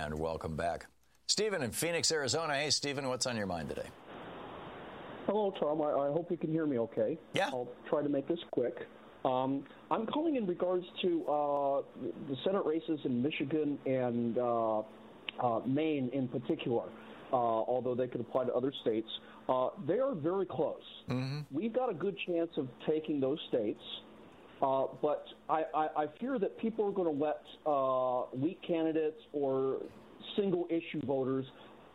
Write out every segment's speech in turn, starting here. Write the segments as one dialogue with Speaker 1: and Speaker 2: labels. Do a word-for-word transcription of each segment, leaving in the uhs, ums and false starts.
Speaker 1: and welcome back. Stephen in Phoenix, Arizona. Hey, Stephen, what's on your mind today?
Speaker 2: Hello, Tom. I, I hope you can hear me okay.
Speaker 1: Yeah.
Speaker 2: I'll try to make this quick. Um, I'm calling in regards to uh, the Senate races in Michigan and uh, uh, Maine in particular, uh, although they could apply to other states. Uh, they are very close. Mm-hmm. We've got a good chance of taking those states, uh, but I, I, I fear that people are going to let uh, weak candidates or single-issue voters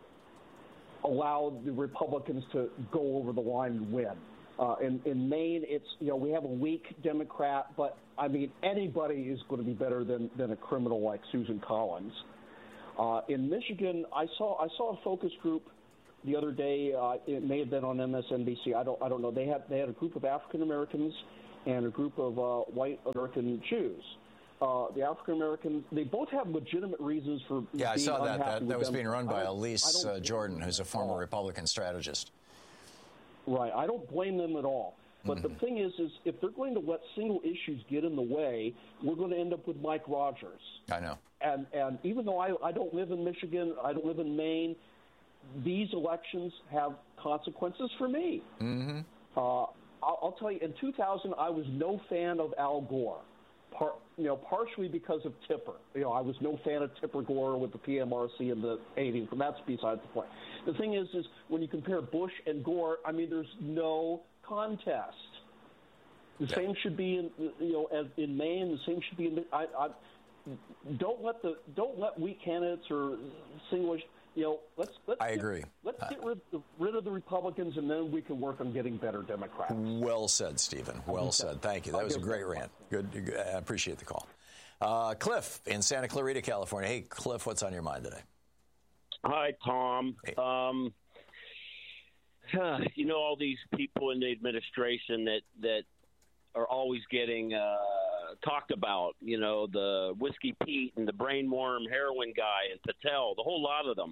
Speaker 2: allow the Republicans to go over the line and win. Uh, in, in Maine, it's, you know, we have a weak Democrat, but, I mean, anybody is going to be better than, than a criminal like Susan Collins. Uh, in Michigan, I saw I saw a focus group the other day. Uh, it may have been on M S N B C. I don't I don't know. They had they had a group of African Americans and a group of uh, white American Jews. Uh, the African Americans, they both have legitimate reasons for
Speaker 1: yeah.
Speaker 2: being
Speaker 1: I saw that.
Speaker 2: unhappy
Speaker 1: That, that was
Speaker 2: them.
Speaker 1: being run by Elise uh, Jordan, who's a former
Speaker 2: uh,
Speaker 1: Republican strategist.
Speaker 2: Right. I don't blame them at all. But mm-hmm. the thing is, is if they're going to let single issues get in the way, we're going to end up with Mike Rogers.
Speaker 1: I know.
Speaker 2: And and even though I, I don't live in Michigan, I don't live in Maine, these elections have consequences for me. Mm-hmm. Uh, I'll, I'll tell you, in two thousand, I was no fan of Al Gore. Par, you know, partially because of Tipper. You know, I was no fan of Tipper Gore with the P M R C in the eighties, but that's besides the point. The thing is, is when you compare Bush and Gore, I mean, there's no contest. The yeah. same should be in, you know, as in Maine. The same should be in. I, I don't let the don't let weak candidates or single. You know, let's let's.
Speaker 1: I
Speaker 2: get,
Speaker 1: agree.
Speaker 2: Let's get rid, rid of the Republicans, and then we can work on getting better Democrats.
Speaker 1: Well said, Stephen. Well said. Thank you. That was a great rant. Good. I appreciate the call. Uh, Cliff in Santa Clarita, California. Hey, Cliff, what's on your mind today?
Speaker 3: Hi, Tom.
Speaker 1: Hey.
Speaker 3: Um, you know, all these people in the administration that, that are always getting uh, talked about, you know, the Whiskey Pete and the brainworm heroin guy and Patel, the whole lot of them.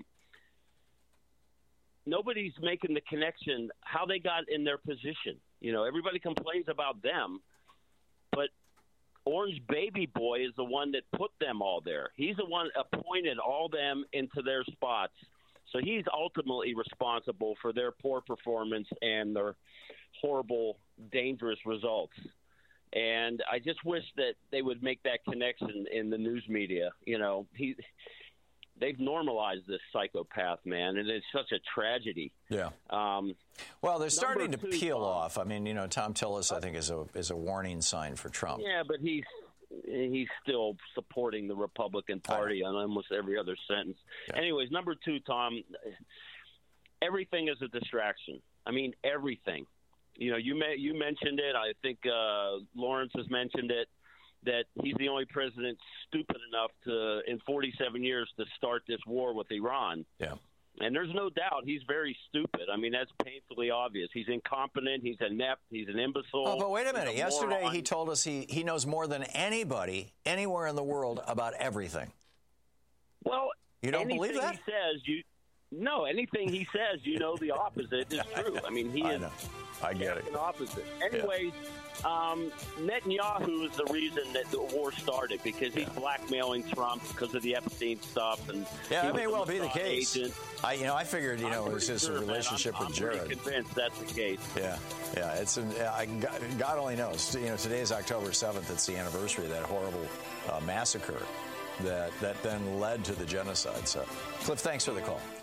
Speaker 3: Nobody's making the connection how they got in their position. You know, everybody complains about them, but Orange Baby Boy is the one that put them all there. He's the one appointed all them into their spots. So he's ultimately responsible for their poor performance and their horrible, dangerous results. And I just wish that they would make that connection in the news media. You know, he, they've normalized this psychopath, man, and it's such a tragedy.
Speaker 1: Yeah.
Speaker 3: Um,
Speaker 1: well, they're starting to
Speaker 3: two,
Speaker 1: peel
Speaker 3: um,
Speaker 1: off. I mean, you know, Tom Tillis, I think, is a is a warning sign for Trump.
Speaker 3: Yeah, but he's he's still supporting the Republican Party on almost every other sentence. Yeah. Anyways, number two, Tom, everything is a distraction. I mean, everything. You know, you may, you mentioned it. I think uh, Lawrence has mentioned it, that he's the only president stupid enough to, in forty-seven years, to start this war with Iran.
Speaker 1: Yeah.
Speaker 3: And there's no doubt he's very stupid. I mean, that's painfully obvious. He's incompetent. He's inept. He's an imbecile.
Speaker 1: Oh, but wait a minute.
Speaker 3: A
Speaker 1: Yesterday
Speaker 3: moron.
Speaker 1: he told us he, he knows more than anybody anywhere in the world about everything.
Speaker 3: Well,
Speaker 1: you don't believe that?
Speaker 3: He says you no. Anything he says, you know, the opposite is true. I mean, he
Speaker 1: I
Speaker 3: is.
Speaker 1: Know. I get it.
Speaker 3: An opposite. Anyways. Yeah. Um, Netanyahu is the reason that the war started because he's yeah. blackmailing Trump because of the Epstein stuff, and
Speaker 1: yeah, that may well be the case.
Speaker 3: Agent.
Speaker 1: I, you know, I figured, you know,
Speaker 3: I'm
Speaker 1: it was his
Speaker 3: sure,
Speaker 1: relationship
Speaker 3: I'm,
Speaker 1: with
Speaker 3: I'm
Speaker 1: Jared.
Speaker 3: I'm convinced that's the case.
Speaker 1: Yeah, yeah. It's an, I, God, God only knows. You know, today is October seventh. It's the anniversary of that horrible uh, massacre that that then led to the genocide. So, Cliff, thanks for the call.